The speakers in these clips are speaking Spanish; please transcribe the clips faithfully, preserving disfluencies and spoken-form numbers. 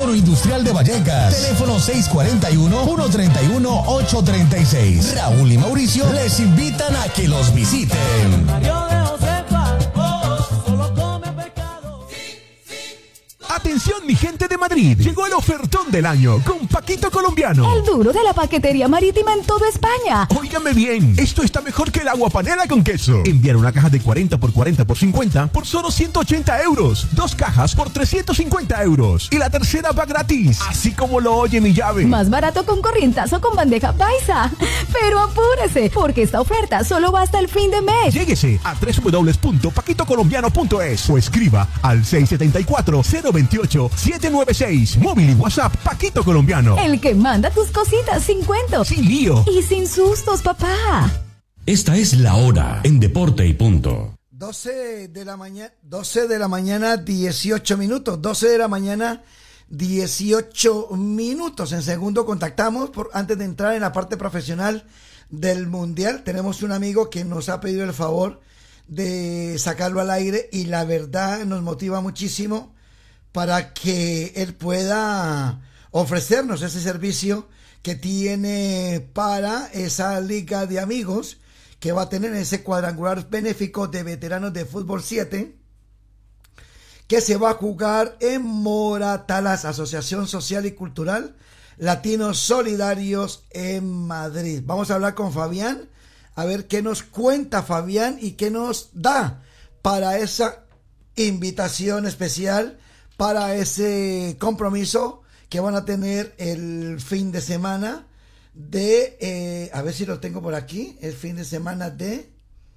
Polígono Industrial de Vallecas. Teléfono seis cuatro uno, uno tres uno, ocho tres seis. Raúl y Mauricio les invitan a que los visiten. Atención mi gente de Madrid, llegó el ofertón del año con Paquito Colombiano. El duro de la paquetería marítima en toda España. Óigame bien, esto está mejor que el agua panela con queso. Enviar una caja de cuarenta por cuarenta por cincuenta por solo ciento ochenta euros. Dos cajas por trescientos cincuenta euros. Y la tercera va gratis, así como lo oye mi llave. Más barato con corrientazo con bandeja paisa. Pero apúrese, porque esta oferta solo va hasta el fin de mes. Lléguese a doble u doble u doble u punto paquito colombiano punto es o escriba al seis siete cuatro, cero dos ocho, siete nueve seis. Móvil y WhatsApp Paquito Colombiano. El que manda tus cositas sin cuento. Sin lío. Y sin sustos, papá. Esta es la hora en Deporte y Punto. doce de la mañana, doce de la mañana, dieciocho minutos. doce de la mañana, dieciocho minutos. En segundo contactamos, por, antes de entrar en la parte profesional del Mundial, tenemos un amigo que nos ha pedido el favor de sacarlo al aire y la verdad nos motiva muchísimo para que él pueda ofrecernos ese servicio que tiene para esa liga de amigos que va a tener ese cuadrangular benéfico de veteranos de fútbol siete que se va a jugar en Moratalas, Asociación Social y Cultural Latinos Solidarios en Madrid. Vamos a hablar con Fabián, a ver qué nos cuenta Fabián y qué nos da para esa invitación especial, para ese compromiso que van a tener el fin de semana de, eh, a ver si lo tengo por aquí, el fin de semana de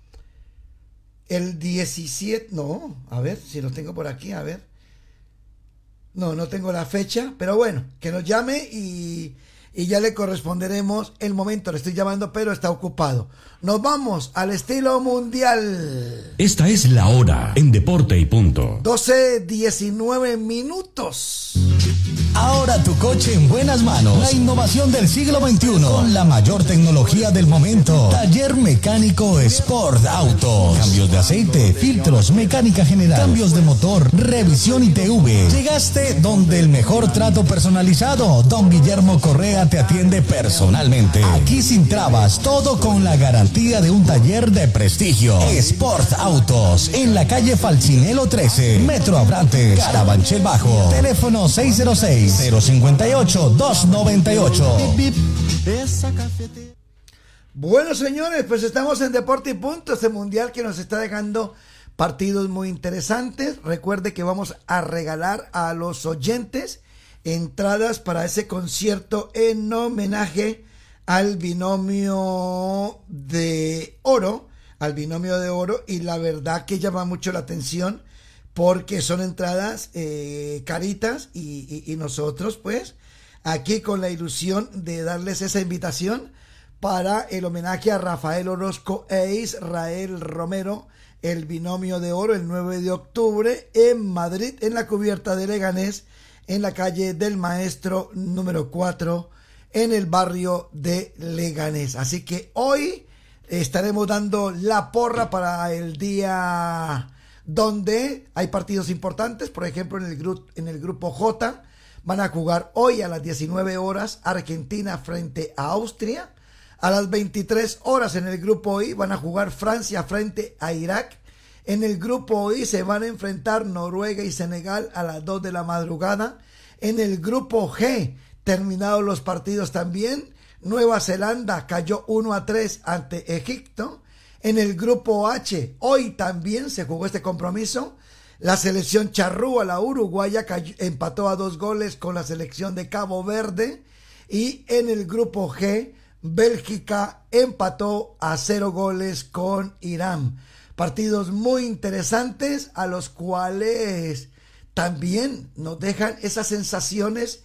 el diecisiete, no, a ver si lo tengo por aquí, a ver, no, no tengo la fecha, pero bueno, que nos llame y, y ya le corresponderemos el momento, le estoy llamando pero está ocupado. Nos vamos al estilo mundial. Esta es la hora en Deporte y Punto. doce diecinueve minutos. Ahora tu coche en buenas manos. La innovación del siglo veintiuno con la mayor tecnología del momento. Taller Mecánico Sport Autos. Cambios de aceite, filtros, mecánica general, cambios de motor, revisión I T V. Llegaste donde el mejor trato personalizado. Don Guillermo Correa te atiende personalmente. Aquí sin trabas, todo con la garantía de un taller de prestigio. Sport Autos, en la calle Falcinelo trece, Metro Abrantes, Carabanchel Bajo. Teléfono seis cero seis, cero cinco ocho, dos nueve ocho. Bueno, señores, pues estamos en Deporte y Punto, este mundial que nos está dejando partidos muy interesantes. Recuerde que vamos a regalar a los oyentes entradas para ese concierto en homenaje al binomio de oro, al binomio de oro, y la verdad que llama mucho la atención porque son entradas eh, caritas y, y, y nosotros pues aquí con la ilusión de darles esa invitación para el homenaje a Rafael Orozco e Israel Romero, el binomio de oro, el nueve de octubre en Madrid, en la cubierta de Leganés, en la calle del Maestro número cuatro, en el barrio de Leganés. Así que hoy estaremos dando la porra para el día donde hay partidos importantes. Por ejemplo, en el, gru- en el grupo J van a jugar hoy a las diecinueve horas Argentina frente a Austria. A las veintitrés horas en el grupo I van a jugar Francia frente a Irak. En el grupo I se van a enfrentar Noruega y Senegal a las dos de la madrugada. En el grupo G, terminados los partidos también, Nueva Zelanda cayó uno a tres ante Egipto. En el grupo H, hoy también se jugó este compromiso. La selección charrúa, la uruguaya, cayó, empató a dos goles con la selección de Cabo Verde. Y en el grupo G, Bélgica empató a cero goles con Irán. Partidos muy interesantes a los cuales también nos dejan esas sensaciones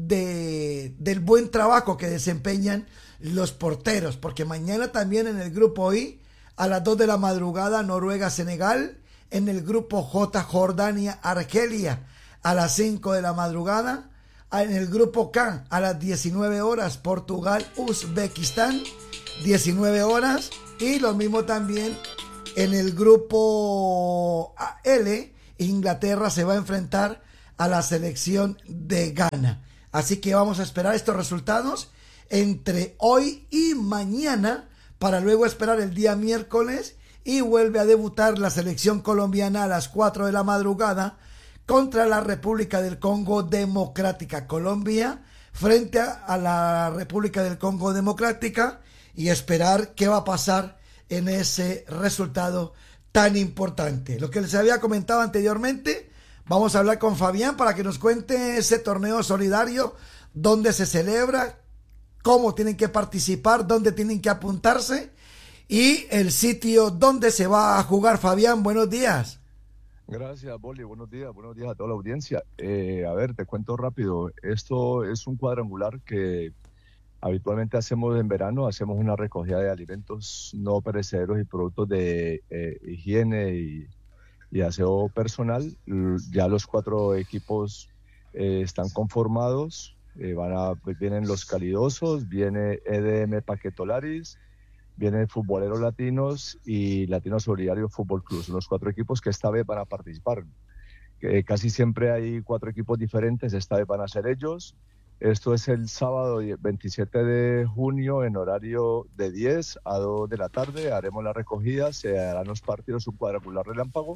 de, del buen trabajo que desempeñan los porteros, porque mañana también en el grupo I a las dos de la madrugada Noruega-Senegal, en el grupo J Jordania-Argelia a las cinco de la madrugada, en el grupo K a las diecinueve horas Portugal-Uzbekistán, diecinueve horas, y lo mismo también en el grupo L, Inglaterra se va a enfrentar a la selección de Ghana. Así que vamos a esperar estos resultados entre hoy y mañana para luego esperar el día miércoles y vuelve a debutar la selección colombiana a las cuatro de la madrugada contra la República del Congo Democrática. Colombia frente a, a la República del Congo Democrática y esperar qué va a pasar en ese resultado tan importante. Lo que les había comentado anteriormente, vamos a hablar con Fabián para que nos cuente ese torneo solidario, dónde se celebra, cómo tienen que participar, dónde tienen que apuntarse y el sitio donde se va a jugar. Fabián, buenos días. Gracias, Boli. Buenos días, buenos días a toda la audiencia. Eh, a ver, te cuento rápido. Esto es un cuadrangular que habitualmente hacemos en verano. Hacemos una recogida de alimentos no perecederos y productos de eh, higiene y, y aseo personal. Ya los cuatro equipos eh, están conformados. Eh, van a, pues vienen los calidosos, viene E D M Paquetolaris, vienen Futboleros Latinos y Latino Solidario Fútbol Club. Son los cuatro equipos que esta vez van a participar. Eh, casi siempre hay cuatro equipos diferentes, esta vez van a ser ellos. Esto es el sábado veintisiete de junio en horario de diez a dos de la tarde. Haremos la recogida, se harán los partidos, un cuadrangular relámpago.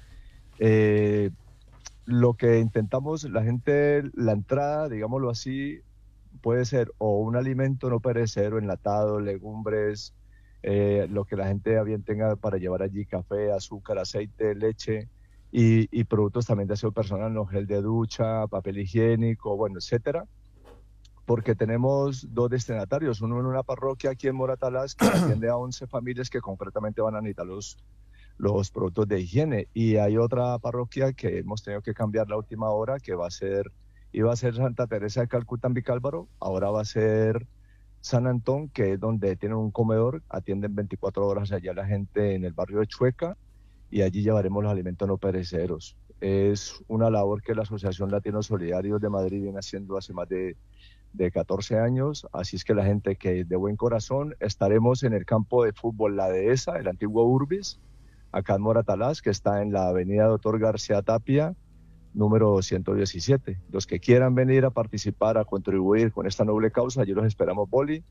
Eh, lo que intentamos, la gente, la entrada, digámoslo así, puede ser o un alimento no perecedero, enlatado, legumbres, Eh, lo que la gente bien tenga para llevar allí, café, azúcar, aceite, leche y, y productos también de aseo personal, no, gel de ducha, papel higiénico, bueno, etcétera, porque tenemos dos destinatarios, uno en una parroquia aquí en Moratalaz que atiende a once familias que concretamente van a necesitar los, los productos de higiene, y hay otra parroquia que hemos tenido que cambiar la última hora, que va a ser, iba a ser Santa Teresa de Calcuta en Vicálvaro, ahora va a ser San Antón, que es donde tienen un comedor, atienden veinticuatro horas allá la gente en el barrio de Chueca, y allí llevaremos los alimentos no perecederos. Es una labor que la Asociación Latinos Solidarios de Madrid viene haciendo hace más de, de catorce años, así es que la gente que de buen corazón, estaremos en el campo de fútbol La Dehesa, el antiguo Urbis, acá en Moratalaz, que está en la avenida Doctor García Tapia, número ciento diecisiete. Los que quieran venir a participar, a contribuir con esta noble causa, allí los esperamos, Boli,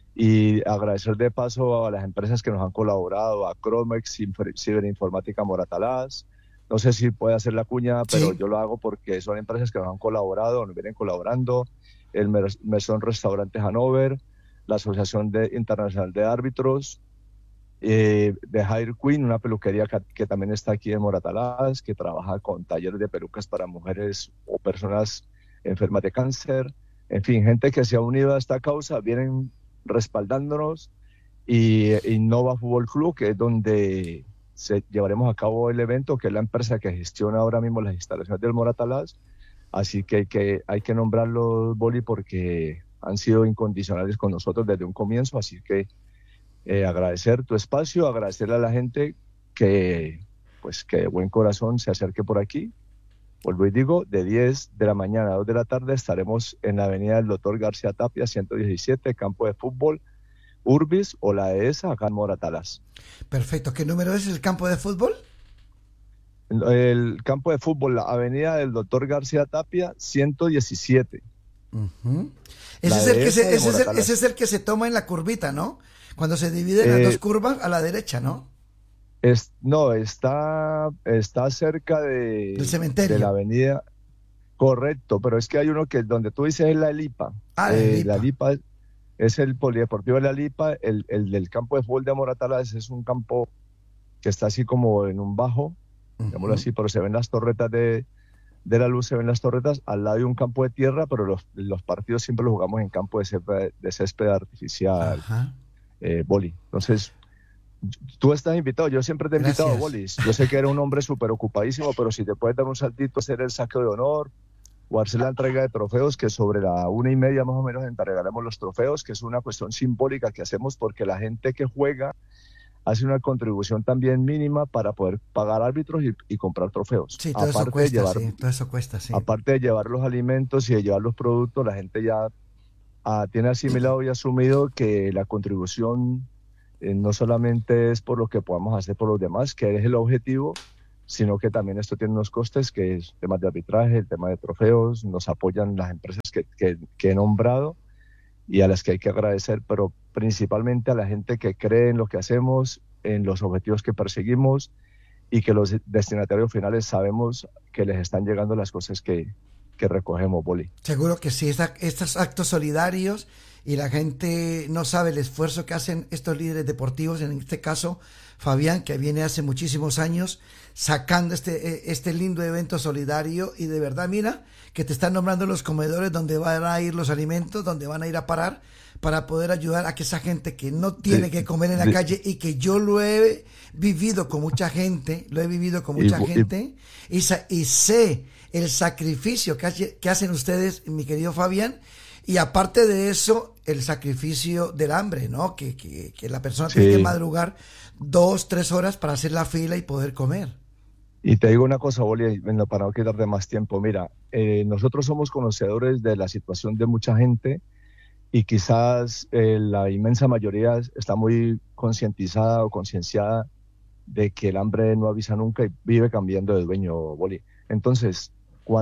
y agradecer de paso a las empresas que nos han colaborado, a Cromex, Ciberinformática Moratalaz. No sé si puede hacer la cuña, pero sí, yo lo hago porque son empresas que nos han colaborado, nos vienen colaborando, el Mesón Restaurante Hanover, la Asociación de, Internacional de Árbitros, Eh, de Hair Queen, una peluquería que, que también está aquí en Moratalaz, que trabaja con talleres de pelucas para mujeres o personas enfermas de cáncer. En fin, gente que se ha unido a esta causa, vienen respaldándonos, y Innova Fútbol Club, que es donde se llevaremos a cabo el evento, que es la empresa que gestiona ahora mismo las instalaciones del Moratalaz. Así que hay que, hay que nombrarlos, Boli, porque han sido incondicionales con nosotros desde un comienzo, así que Eh, agradecer tu espacio, agradecerle a la gente que, pues, que de buen corazón se acerque por aquí. Vuelvo y digo, de diez de la mañana a dos de la tarde estaremos en la avenida del Doctor García Tapia, ciento diecisiete, campo de fútbol, Urbis o La Dehesa, acá en Moratalaz. Perfecto. ¿Qué número es el campo de fútbol? El, el campo de fútbol, la avenida del Doctor García Tapia, ciento diecisiete. Uh-huh. Ese, es el que se, ese, es el, ese es el que se toma en la curvita, ¿no? Cuando se dividen eh, las dos curvas a la derecha, ¿no? Es, no, está, está cerca de, del cementerio, de la avenida. Correcto, pero es que hay uno que donde tú dices es la Lipa. Ah, eh, la Lipa. La Lipa es, es el polideportivo de la Lipa. El, el del campo de fútbol de Moratalaz es un campo que está así como en un bajo, uh-huh, digámoslo así, pero se ven las torretas de, de la luz, se ven las torretas al lado de un campo de tierra, pero los, los partidos siempre los jugamos en campo de césped, de césped artificial. Ajá. Eh, Boli. Entonces, tú estás invitado, yo siempre te he invitado, Gracias. Boli. Yo sé que eres un hombre súper ocupadísimo, pero si te puedes dar un saltito, hacer el saqueo de honor o hacer la entrega de trofeos, que sobre la una y media más o menos entregaremos los trofeos, que es una cuestión simbólica que hacemos porque la gente que juega hace una contribución también mínima para poder pagar árbitros y, y comprar trofeos. Sí, todo aparte eso cuesta, de llevar, sí, todo eso cuesta, sí. Aparte de llevar los alimentos y de llevar los productos, la gente ya Ah, tiene asimilado y asumido que la contribución eh, no solamente es por lo que podamos hacer por los demás, que es el objetivo, sino que también esto tiene unos costes, que es temas de arbitraje, el tema de trofeos, nos apoyan las empresas que, que, que he nombrado y a las que hay que agradecer, pero principalmente a la gente que cree en lo que hacemos, en los objetivos que perseguimos y que los destinatarios finales sabemos que les están llegando las cosas que, que recogemos, Boli. Seguro que sí, esta, estos actos solidarios y la gente no sabe el esfuerzo que hacen estos líderes deportivos, en este caso Fabián, que viene hace muchísimos años sacando este, este lindo evento solidario, y de verdad, mira, que te están nombrando los comedores donde van a ir los alimentos, donde van a ir a parar, para poder ayudar a que esa gente que no tiene Sí, que comer en la sí. calle, y que yo lo he vivido con mucha gente, lo he vivido con mucha Y- y- gente, y, sa- y sé el sacrificio que, hace- que hacen ustedes, mi querido Fabián, y aparte de eso, el sacrificio del hambre, ¿no? Que, que, que la persona tiene Sí. que madrugar dos, tres horas para hacer la fila y poder comer. Y te digo una cosa, Boli, bueno, para no quitarte más tiempo. Mira, eh, nosotros somos conocedores de la situación de mucha gente y quizás eh, la inmensa mayoría está muy concientizada o concienciada de que el hambre no avisa nunca y vive cambiando de dueño, Boli. Entonces,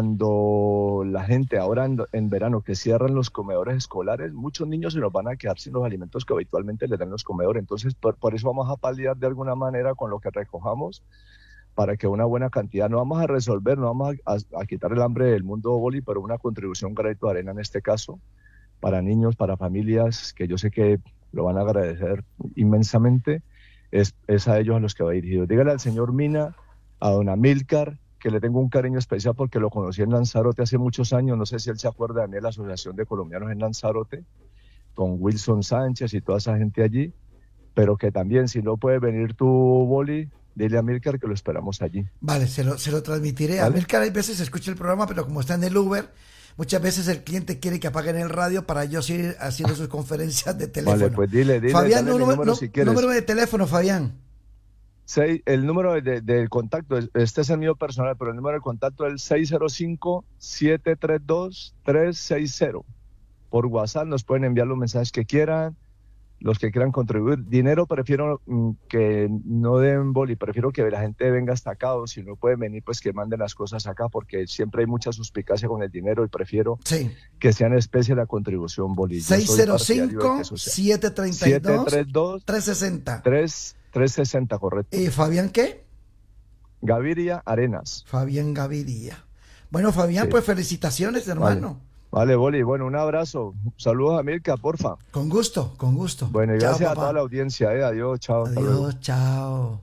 cuando la gente ahora en, en verano que cierran los comedores escolares, muchos niños se nos van a quedar sin los alimentos que habitualmente les dan los comedores. Entonces, por, por eso vamos a paliar de alguna manera con lo que recojamos, para que una buena cantidad, no vamos a resolver, no vamos a, a, a quitar el hambre del mundo, Boli, pero una contribución granito de arena en este caso, para niños, para familias, que yo sé que lo van a agradecer inmensamente, es, es a ellos a los que va dirigido. Dígale al señor Mina, a don Amílcar, que le tengo un cariño especial porque lo conocí en Lanzarote hace muchos años, no sé si él se acuerda de mí, de la Asociación de Colombianos en Lanzarote, con Wilson Sánchez y toda esa gente allí, pero que también, si no puedes venir tú, Boli, dile a Amílcar que lo esperamos allí. Vale, se lo, se lo transmitiré. ¿Vale? Amílcar, hay veces escucha el programa, pero como está en el Uber, muchas veces el cliente quiere que apaguen el radio para yo seguir haciendo sus conferencias de teléfono. Vale, pues dile, dile, Fabián, dale mi número, número no- si quieres. número de teléfono, Fabián. Seis- el número de, de- del contacto, es- este es el mío personal, pero el número de contacto es el seis cero cinco, siete tres dos, tres seis cero. Por WhatsApp nos pueden enviar los mensajes que quieran, los que quieran contribuir. Dinero prefiero mm, que no den, Boli, prefiero que la gente venga hasta acá, o si no pueden venir, pues que manden las cosas acá, porque siempre hay mucha suspicacia con el dinero y prefiero Sí. que sea en especie la contribución, Boli. Yo soy seis cero partidario de cinco, que eso sea. siete tres siete dos, tres dos, tres seis cero. tres sesenta, correcto. ¿Y Fabián qué? Gaviria Arenas. Fabián Gaviria. Bueno, Fabián, Sí. pues felicitaciones, hermano. Vale, Boli, bueno, un abrazo. Saludos a Mirka, porfa. Con gusto, con gusto. Bueno, y Chao, gracias a papá. toda la audiencia. Eh. Adiós, chao. hasta luego. Adiós, chao.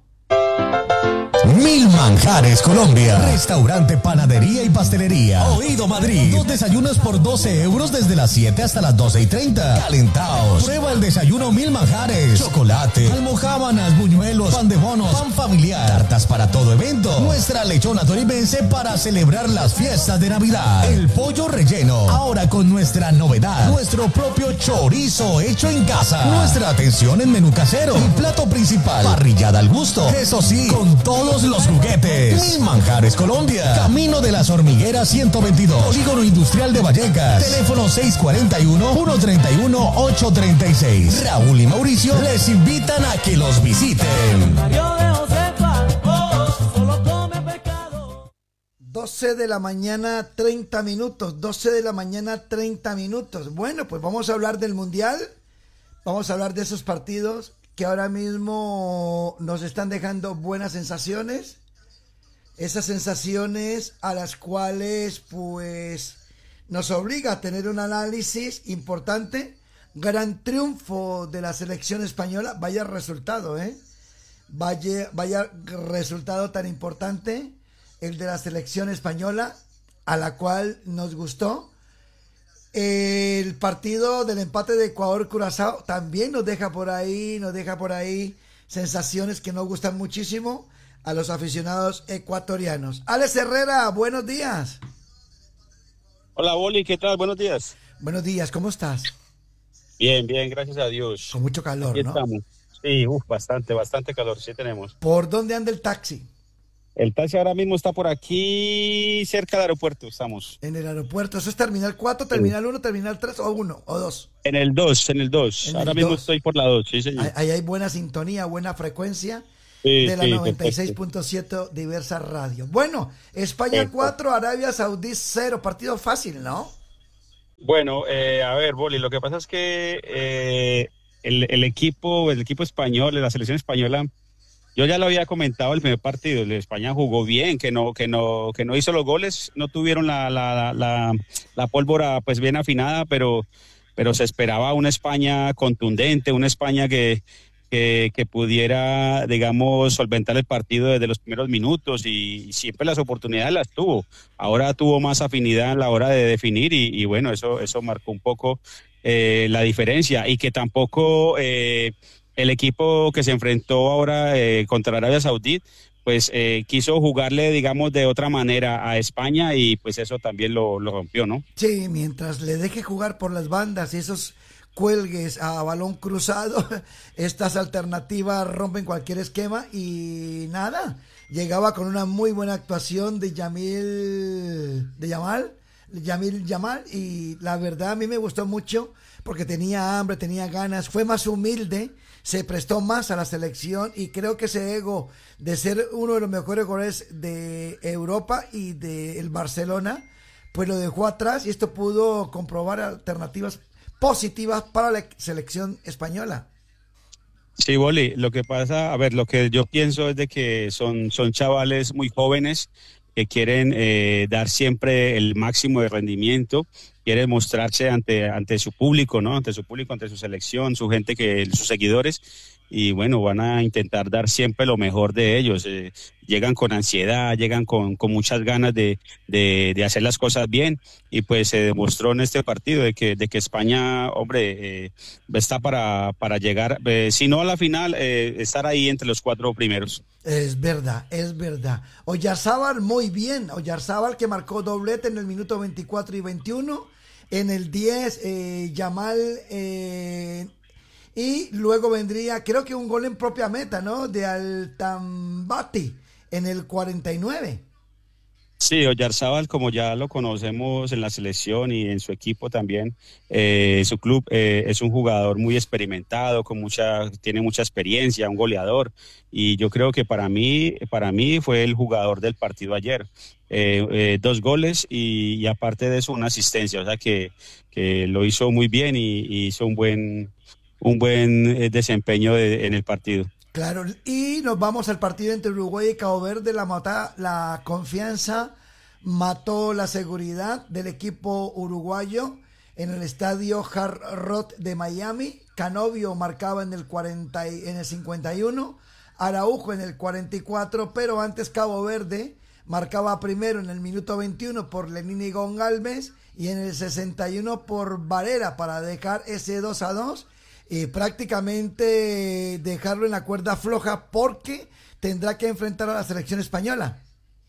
Mil Manjares Colombia. Restaurante, panadería y pastelería. Oído Madrid. Dos desayunos por doce euros desde las siete hasta las doce y treinta. Calentaos. Prueba el desayuno Mil Manjares. Chocolate, almojábanas, buñuelos, pan de bonos, pan familiar, tartas para todo evento. Nuestra lechona toribense para celebrar las fiestas de Navidad. El pollo relleno. Ahora con nuestra novedad. Nuestro propio chorizo hecho en casa. Nuestra atención en menú casero. Y plato principal. Parrillada al gusto. Eso sí, con todos los juguetes. Mil Manjares Colombia. Camino de las Hormigueras ciento veintidós. Polígono Industrial de Vallecas. Teléfono seis cuatro uno, uno tres uno, ocho tres seis. Raúl y Mauricio les invitan a que los visiten. doce de la mañana, treinta minutos. doce de la mañana, treinta minutos. Bueno, pues vamos a hablar del Mundial. Vamos a hablar de esos partidos que ahora mismo nos están dejando buenas sensaciones. Esas sensaciones a las cuales, pues, nos obliga a tener un análisis importante. Gran triunfo de la selección española. Vaya resultado, ¿eh? Vaya, vaya resultado tan importante el de la selección española, a la cual nos gustó. El partido del empate de Ecuador-Curazao también nos deja por ahí, nos deja por ahí sensaciones que nos gustan muchísimo a los aficionados ecuatorianos. Alex Herrera, buenos días. Hola, Boli, ¿qué tal? Buenos días. Buenos días, ¿cómo estás? Bien, bien, gracias a Dios. Con mucho calor, Aquí ¿no? estamos. Sí, uf, bastante, bastante calor, sí tenemos. ¿Por dónde anda el taxi? El taxi ahora mismo está por aquí, cerca del aeropuerto, estamos. En el aeropuerto. ¿Eso es terminal cuatro, terminal uno, terminal tres o uno o dos? En el dos, en el dos. En Ahora el mismo dos. estoy por la dos, sí, señor. Ahí, ahí hay buena sintonía, buena frecuencia. Sí, de la sí, noventa y seis punto siete Diversa Radio. Bueno, España cuatro, Arabia Saudí cero, partido fácil, ¿no? Bueno, eh, a ver, Boli, lo que pasa es que eh, el, el equipo, el equipo español, la selección española, yo ya lo había comentado el primer partido, el España jugó bien, que no, que no, que no hizo los goles, no tuvieron la, la, la, la pólvora pues bien afinada, pero, pero se esperaba una España contundente, una España que, que, que pudiera, digamos, solventar el partido desde los primeros minutos y siempre las oportunidades las tuvo. Ahora tuvo más afinidad a la hora de definir y, y bueno, eso, eso marcó un poco eh, la diferencia y que tampoco eh, el equipo que se enfrentó ahora eh, contra Arabia Saudí pues eh, quiso jugarle, digamos, de otra manera a España y pues eso también lo, lo rompió, ¿no? Sí, mientras le deje jugar por las bandas y esos cuelgues a balón cruzado, estas alternativas rompen cualquier esquema y nada, llegaba con una muy buena actuación de Yamil, de Yamal, Yamil Yamal y la verdad a mí me gustó mucho porque tenía hambre, tenía ganas, fue más humilde, se prestó más a la selección y creo que ese ego de ser uno de los mejores goles de Europa y del Barcelona, pues lo dejó atrás y esto pudo comprobar alternativas positivas para la selección española. Sí, Boli, lo que pasa, a ver, lo que yo pienso es de que son, son chavales muy jóvenes que quieren eh, dar siempre el máximo de rendimiento, quieren mostrarse ante, ante su público, ¿no? Ante su público, ante su selección, su gente, que sus seguidores, y bueno, van a intentar dar siempre lo mejor de ellos. Eh, llegan con ansiedad, llegan con, con muchas ganas de, de, de hacer las cosas bien y pues se demostró en este partido de que, de que España, hombre, eh, está para, para llegar, eh, si no a la final, eh, estar ahí entre los cuatro primeros. Es verdad, es verdad. Oyarzábal muy bien, Oyarzábal que marcó doblete en el minuto veinticuatro y veintiuno, en el diez eh, Yamal eh, y luego vendría creo que un gol en propia meta, ¿no? De Altambati en el cuarenta y nueve. Sí, Oyarzábal, como ya lo conocemos en la selección y en su equipo también, eh, su club eh, es un jugador muy experimentado, con mucha, tiene mucha experiencia, un goleador, y yo creo que para mí, para mí fue el jugador del partido ayer. Eh, eh, dos goles y, y aparte de eso una asistencia, o sea que, que lo hizo muy bien y, y hizo un buen, un buen eh, desempeño de, en el partido. Claro, y nos vamos al partido entre Uruguay y Cabo Verde. La, mata, la confianza mató la seguridad del equipo uruguayo en el estadio Hard Rock de Miami. Canovio marcaba en el, cuarenta, en el cincuenta y uno, Araujo en el cuarenta y cuatro, pero antes Cabo Verde marcaba primero en el minuto veintiuno por Lenini González y en el sesenta y uno por Varela para dejar ese dos a dos. Y prácticamente dejarlo en la cuerda floja porque tendrá que enfrentar a la selección española.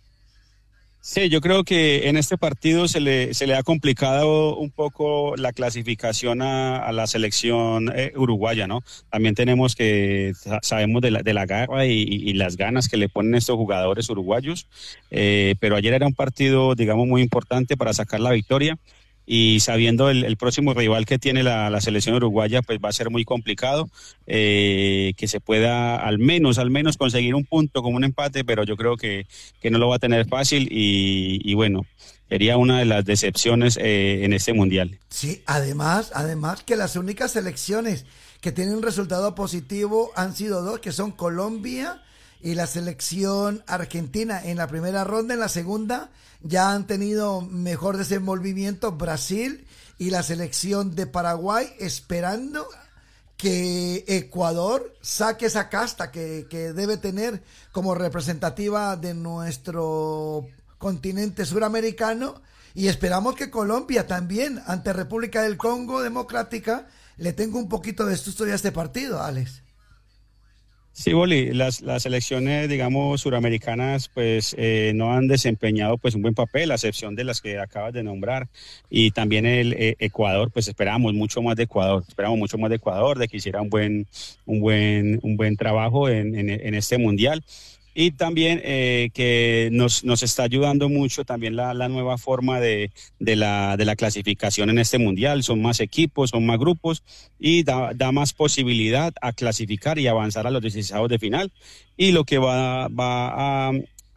Sí, yo creo que en este partido se le, se le ha complicado un poco la clasificación a, a la selección eh, uruguaya, ¿no? También tenemos que, sabemos de la, de la garra y, y, y las ganas que le ponen estos jugadores uruguayos, eh, pero ayer era un partido, digamos, muy importante para sacar la victoria. Y sabiendo el, el próximo rival que tiene la, la selección uruguaya, pues va a ser muy complicado eh, que se pueda al menos, al menos conseguir un punto como un empate, pero yo creo que, que no lo va a tener fácil y, y bueno, sería una de las decepciones eh, en este mundial. Sí, además, además que las únicas selecciones que tienen un resultado positivo han sido dos, que son Colombia y la selección argentina en la primera ronda. En la segunda ya han tenido mejor desenvolvimiento Brasil y la selección de Paraguay, esperando que Ecuador saque esa casta que, que debe tener como representativa de nuestro continente suramericano, y esperamos que Colombia también ante República del Congo Democrática le tenga un poquito de susto a este partido, Alex. Sí, Boli, las, las selecciones, digamos, suramericanas, pues eh, no han desempeñado pues un buen papel, a excepción de las que acabas de nombrar. Y también el eh, Ecuador, pues esperamos mucho más de Ecuador, esperamos mucho más de Ecuador, de que hiciera un buen, un buen, un buen trabajo en, en, en este mundial. Y también eh, que nos, nos está ayudando mucho también la, la nueva forma de, de, la, de la clasificación en este mundial. Son más equipos, son más grupos y da, da más posibilidad a clasificar y avanzar a los dieciséis de final. Y lo que va, va a,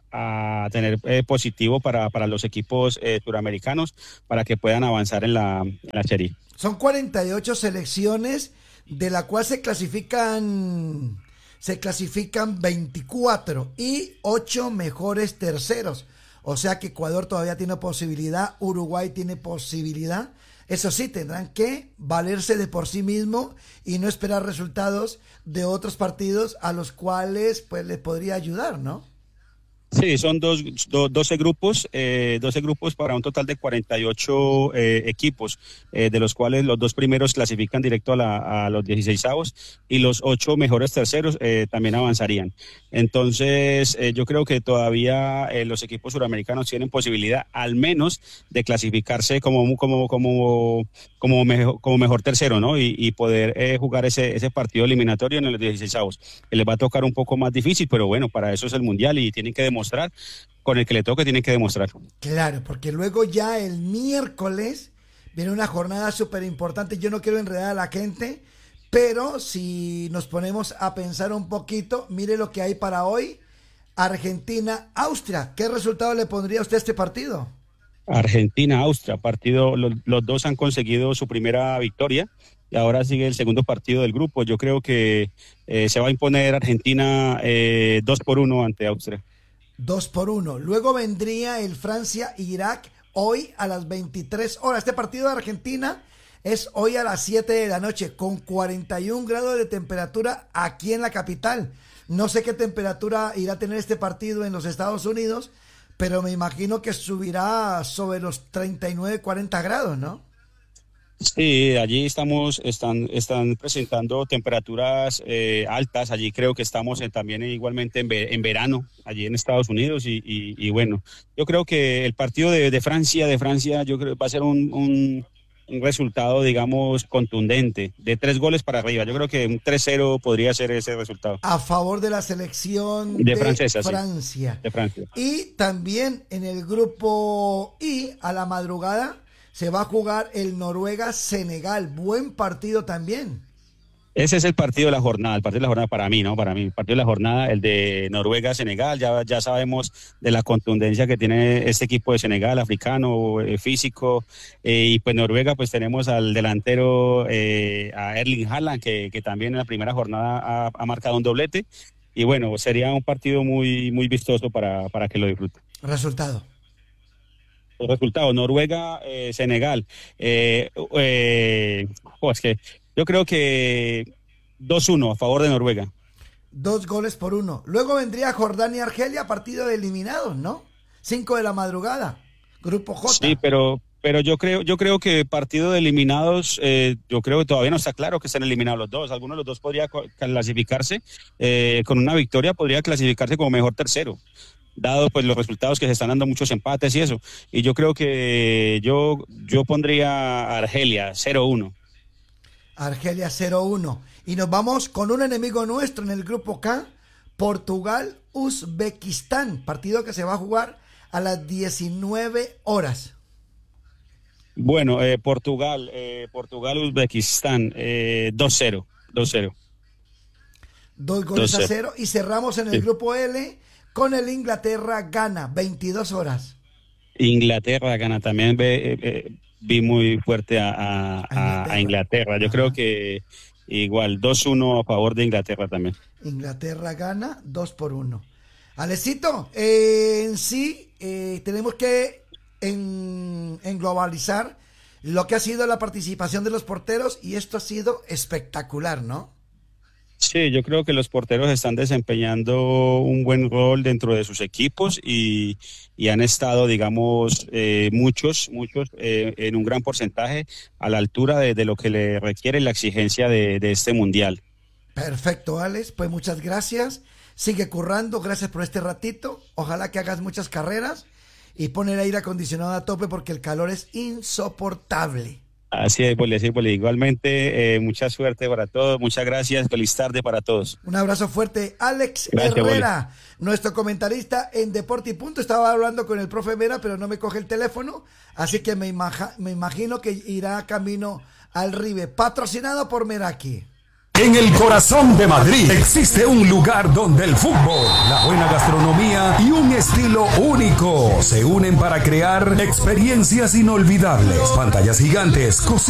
a tener eh, positivo para, para los equipos eh, suramericanos para que puedan avanzar en la, en la serie. Son cuarenta y ocho selecciones, de la cual se clasifican... Se clasifican veinticuatro y ocho mejores terceros. O sea que Ecuador todavía tiene posibilidad, Uruguay tiene posibilidad. Eso sí, tendrán que valerse de por sí mismo y no esperar resultados de otros partidos a los cuales pues les podría ayudar, ¿no? Sí, son dos, do, doce grupos, eh, doce grupos para un total de cuarenta y ocho eh, equipos, eh, de los cuales los dos primeros clasifican directo a, la, a los dieciseisavos y los ocho mejores terceros eh, también avanzarían. Entonces, eh, yo creo que todavía eh, los equipos suramericanos tienen posibilidad, al menos, de clasificarse como como como como mejor, como mejor tercero, ¿no? Y, y poder eh, jugar ese ese partido eliminatorio en los dieciseisavos. Les va a tocar un poco más difícil, pero bueno, para eso es el mundial y tienen que demostrar. Demostrar, con el que le toque tienen que demostrar. Claro, porque luego ya el miércoles viene una jornada súper importante. Yo no quiero enredar a la gente, pero si nos ponemos a pensar un poquito, mire lo que hay para hoy. Argentina-Austria. ¿Qué resultado le pondría a usted a este partido? Argentina-Austria, partido, los, los dos han conseguido su primera victoria y ahora sigue el segundo partido del grupo. Yo creo que eh, se va a imponer Argentina eh, dos por uno ante Austria. Dos por uno. Luego vendría el Francia-Irak hoy a las veintitrés horas. Este partido de Argentina es hoy a las siete de la noche con cuarenta y un grados de temperatura aquí en la capital. No sé qué temperatura irá a tener este partido en los Estados Unidos, pero me imagino que subirá sobre los treinta y nueve, cuarenta grados, ¿no? Sí, allí estamos, están, están presentando temperaturas eh, altas. Allí creo que estamos en, también igualmente en, ve, en verano, allí en Estados Unidos. Y, y, y bueno, yo creo que el partido de, de Francia, de Francia, yo creo que va a ser un, un, un resultado, digamos, contundente, de tres goles para arriba. Yo creo que un tres cero podría ser ese resultado. A favor de la selección de, de francesa, Francia. Sí, de Francia. Y también en el grupo I, a la madrugada, se va a jugar el Noruega-Senegal. Buen partido también. Ese es el partido de la jornada, el partido de la jornada para mí, ¿no? Para mí, el partido de la jornada, el de Noruega-Senegal. Ya, ya sabemos de la contundencia que tiene este equipo de Senegal, africano, eh, físico. Eh, y pues Noruega, pues tenemos al delantero, eh, a Erling Haaland, que, que también en la primera jornada ha, ha marcado un doblete. Y bueno, sería un partido muy, muy vistoso para, para que lo disfruten. Resultado. Los resultados, Noruega, eh, Senegal. Eh, eh, oh, es que yo creo que dos uno a favor de Noruega. Dos goles por uno. Luego vendría Jordania-Argelia, partido de eliminados, ¿no? Cinco de la madrugada, grupo J. Sí, pero, pero yo creo, yo creo que partido de eliminados, eh, yo creo que todavía no está claro que estén eliminados los dos. Alguno de los dos podría clasificarse, eh, con una victoria podría clasificarse como mejor tercero, dado pues los resultados que se están dando, muchos empates y eso. Y yo creo que yo, yo pondría a Argelia cero uno. Argelia cero uno. Y nos vamos con un enemigo nuestro en el grupo K, Portugal-Uzbekistán, partido que se va a jugar a las diecinueve horas. Bueno, eh, Portugal, eh, Portugal-Uzbekistán, eh, dos cero. Dos goles a cero. Y cerramos en el sí. grupo L con el Inglaterra-Ghana, veintidós horas. Inglaterra-Ghana, también ve, eh, vi muy fuerte a, a, a, Inglaterra. a Inglaterra. Yo Ajá. creo que igual, dos uno a favor de Inglaterra también. Inglaterra-Ghana, dos por uno. Alecito, eh, en sí eh, tenemos que en, en globalizar lo que ha sido la participación de los porteros y esto ha sido espectacular, ¿no? Sí, yo creo que los porteros están desempeñando un buen rol dentro de sus equipos y, y han estado, digamos, eh, muchos, muchos, eh, en un gran porcentaje a la altura de, de lo que le requiere la exigencia de, de este mundial. Perfecto, Alex, pues muchas gracias. Sigue currando, gracias por este ratito. Ojalá que hagas muchas carreras y pon el aire acondicionado a tope porque el calor es insoportable. Así es, Boli, así es, Boli. Igualmente, eh, mucha suerte para todos, muchas gracias, feliz tarde para todos. Un abrazo fuerte. Alex Gracias, Herrera, Boli, nuestro comentarista en Deporte y Punto. Estaba hablando con el profe Vera, pero no me coge el teléfono, así que me, imag- me imagino que irá camino al Ribe, patrocinado por Meraki. En el corazón de Madrid existe un lugar donde el fútbol, la buena gastronomía y un estilo único se unen para crear experiencias inolvidables. Pantallas gigantes, cocinas